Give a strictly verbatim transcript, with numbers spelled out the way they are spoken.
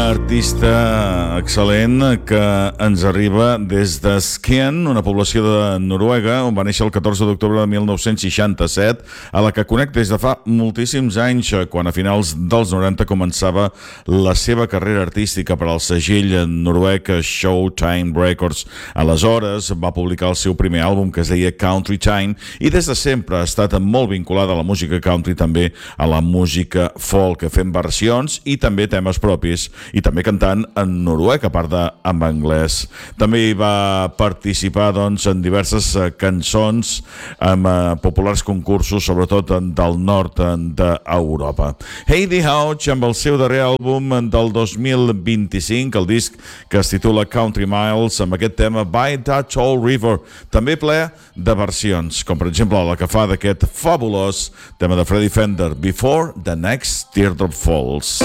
Artista excel·lent que ens arriba des de Skien, una població de Noruega, on va néixer el catorze d'octubre de mil nou-cents seixanta-set, a la que conec des de fa moltíssims anys, quan a finals dels noranta començava la seva carrera artística per al segell noruec Showtime Records. Aleshores va publicar el seu primer àlbum, que es deia Country Time, i des de sempre ha estat molt vinculada a la música country, també a la música folk, fent versions i també temes propis, i també cantant en noruec, a part d'en anglès. També hi va participar doncs, en diverses cançons amb eh, populars concursos, sobretot del nord d'Europa. Heidi Hauch, amb el seu darrer àlbum del dos mil vint-i-cinc, el disc que es titula Country Miles, amb aquest tema By That Old River, també ple de versions, com per exemple la que fa d'aquest fabulós tema de Freddie Fender, Before the Next Teardrop Falls.